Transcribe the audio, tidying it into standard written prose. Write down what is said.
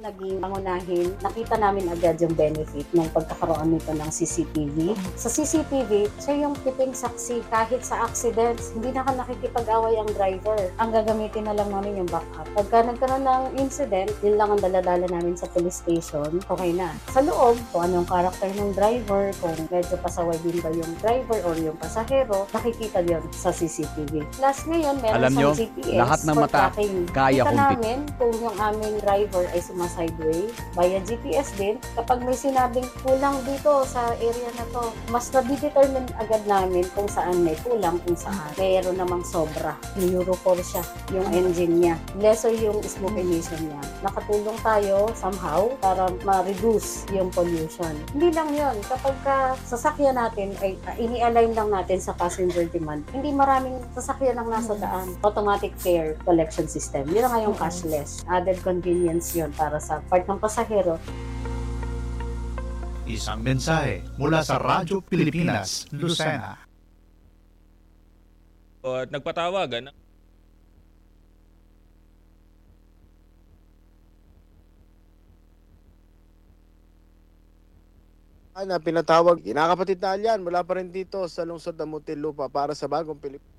naging pangunahin, nakita namin agad yung benefit ng pagkakaroon nito ng CCTV. Sa CCTV, siya yung tiping saksi kahit sa accidents, hindi na nakikipag-away ang driver. Ang gagamitin na lang namin yung backup. Pagka nagkaroon ng incident, yun lang ang daladala namin sa police station, okay na. Sa loob, kung anong karakter ng driver, kung medyo pasaway din ba yung driver or yung pasahero, nakikita yun sa CCTV. Plus ngayon, meron Alam nyo, sa GPS lahat ng for mata tracking. kaya Kita kong namin kung yung aming driver ay sumasideway via GPS din. Kapag may sinabing kulang dito sa area na to, mas na-determine agad namin kung saan may kulang, kung saan mayroon namang sobra. Euro 4 siya, yung engine niya. Lesser yung smoke emission niya. Nakatulong tayo somehow para ma-reduce yung pollution. Hindi lang yun. Kapag sasakyan natin ay ini-align lang natin sa passenger demand, hindi maraming sasakyan ang nasa daan. Automatic fare collection system. Yun nga yung cashless. Added convenience yun para sa part ng pasahero. Isang mensahe mula sa Radyo Pilipinas, Lucena. At nagpatawagan Na pinatawag, kinakapatid na Alyan mula pa rin dito sa lungsod ng Muntinlupa para sa Bagong Pilipinas.